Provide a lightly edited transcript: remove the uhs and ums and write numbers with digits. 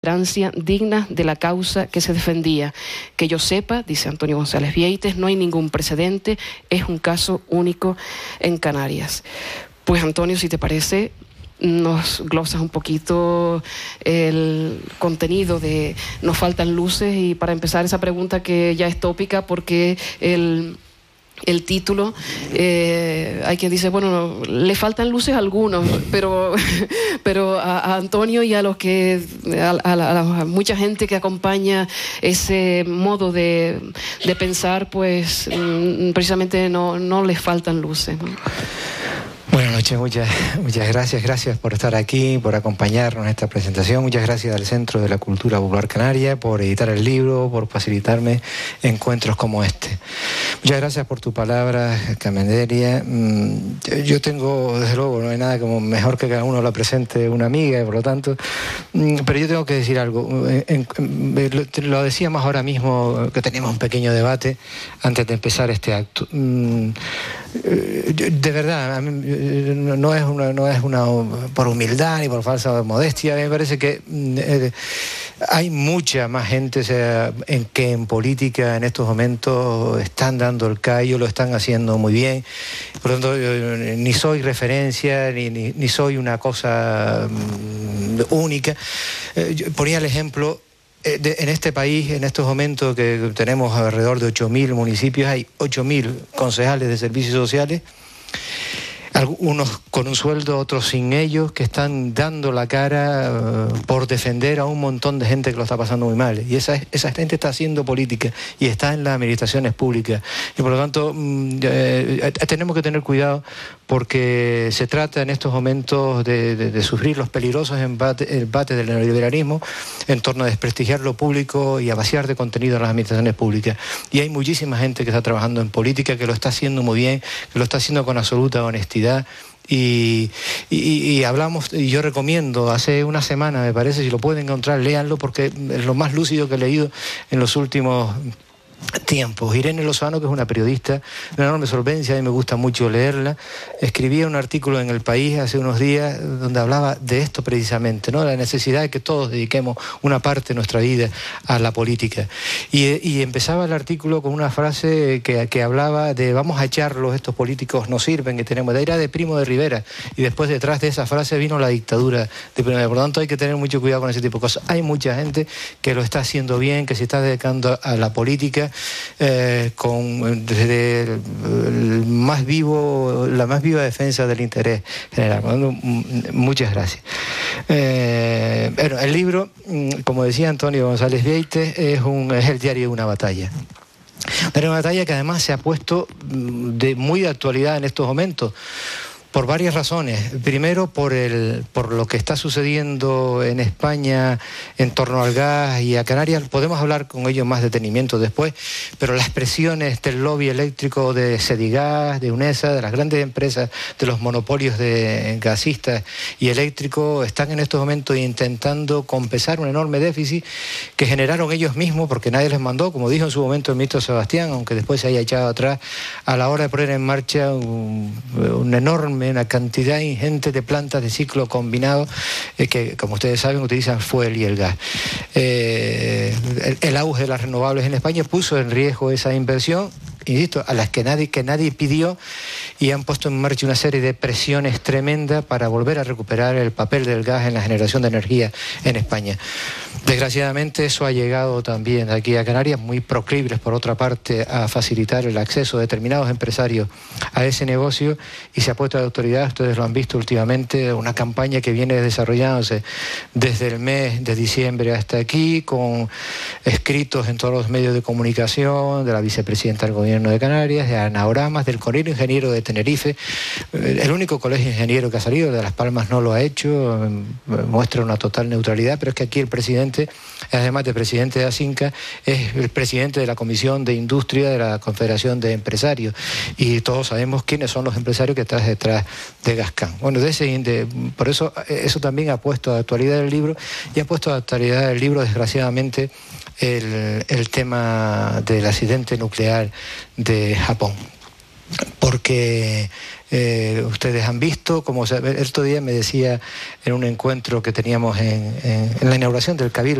digna de la causa que se defendía. Que yo sepa, dice Antonio González Vieites, no hay ningún precedente, es un caso único en Canarias. Pues Antonio, si te parece, nos glosas un poquito el contenido de Nos faltan luces, y para empezar esa pregunta que ya es tópica, porque el título, hay quien dice, bueno, le faltan luces a algunos, pero a Antonio y a los que a mucha gente que acompaña ese modo de pensar, pues precisamente no les faltan luces, ¿no? Buenas noches, muchas gracias por estar aquí, por acompañarnos en esta presentación. Muchas gracias al Centro de la Cultura Popular Canaria por editar el libro, por facilitarme encuentros como este. Muchas gracias por tu palabra, Carmendelia. Yo tengo, desde luego, no hay nada como mejor que cada uno la presente una amiga, y por lo tanto, pero yo tengo que decir algo. Lo decíamos ahora mismo, que teníamos un pequeño debate antes de empezar este acto. De verdad, a mí, no es una por humildad ni por falsa modestia. A mí me parece que hay mucha más gente, o sea, que en política en estos momentos están dando el callo, lo están haciendo muy bien. Por lo tanto, ni soy referencia, ni soy una cosa única. Yo ponía el ejemplo. En este país, en estos momentos que tenemos alrededor de 8.000 municipios, hay 8.000 concejales de servicios sociales, algunos con un sueldo, otros sin ellos, que están dando la cara por defender a un montón de gente que lo está pasando muy mal. Y esa gente está haciendo política y está en las administraciones públicas. Y por lo tanto, tenemos que tener cuidado, porque se trata en estos momentos de sufrir los peligrosos embates del neoliberalismo en torno a desprestigiar lo público y a vaciar de contenido a las administraciones públicas. Y hay muchísima gente que está trabajando en política, que lo está haciendo muy bien, que lo está haciendo con absoluta honestidad. Y hablamos, y yo recomiendo, hace una semana me parece, si lo pueden encontrar, léanlo, porque es lo más lúcido que he leído en los últimos tiempos. Irene Lozano, que es una periodista de una enorme solvencia, a mí me gusta mucho leerla, escribía un artículo en El País hace unos días donde hablaba de esto precisamente, ¿no? La necesidad de que todos dediquemos una parte de nuestra vida a la política. Y empezaba el artículo con una frase que hablaba de vamos a echarlos, estos políticos no sirven, que tenemos. Era de Primo de Rivera, y después detrás de esa frase vino la dictadura de Primo de Rivera. Por lo tanto, hay que tener mucho cuidado con ese tipo de cosas. Hay mucha gente que lo está haciendo bien, que se está dedicando a la política, desde la más viva defensa del interés general. Muchas gracias. Bueno, el libro, como decía Antonio González Vieites, es el diario de una batalla. Una batalla que además se ha puesto muy de actualidad en estos momentos, por varias razones. Primero, por lo que está sucediendo en España en torno al gas y a Canarias. Podemos hablar con ello más detenimiento después, pero las presiones del lobby eléctrico de Sedigas, de UNESA, de las grandes empresas, de los monopolios de gasistas y eléctricos, están en estos momentos intentando compensar un enorme déficit que generaron ellos mismos, porque nadie les mandó, como dijo en su momento el ministro Sebastián, aunque después se haya echado atrás, a la hora de poner en marcha una cantidad ingente de plantas de ciclo combinado que, como ustedes saben, utilizan fuel y el gas. El auge de las renovables en España puso en riesgo esa inversión, insisto, a las que nadie pidió, y han puesto en marcha una serie de presiones tremendas para volver a recuperar el papel del gas en la generación de energía en España. Desgraciadamente eso ha llegado también aquí a Canarias, muy proclives por otra parte a facilitar el acceso de determinados empresarios a ese negocio, y se ha puesto de autoridad, ustedes lo han visto últimamente, una campaña que viene desarrollándose desde el mes de diciembre hasta aquí, con escritos en todos los medios de comunicación de la vicepresidenta del Gobierno de Canarias, de Anaoramas, del Colegio Ingeniero de Tenerife. El único colegio ingeniero que ha salido, de Las Palmas no lo ha hecho, muestra una total neutralidad, pero es que aquí el presidente, además de presidente de ASINCA, es el presidente de la Comisión de Industria de la Confederación de Empresarios, y todos sabemos quiénes son los empresarios que están detrás de Gascán. Bueno, por eso también ha puesto de actualidad el libro, y ha puesto de actualidad el libro, desgraciadamente, el tema del accidente nuclear de Japón. porque ustedes han visto, como el otro día me decía en un encuentro que teníamos en la inauguración del Cabildo,